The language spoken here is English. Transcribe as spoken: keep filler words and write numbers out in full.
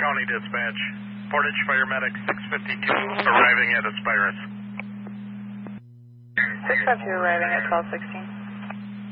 County Dispatch. Portage Fire Medic six fifty-two arriving at Aspirus. six fifty-two arriving at twelve sixteen.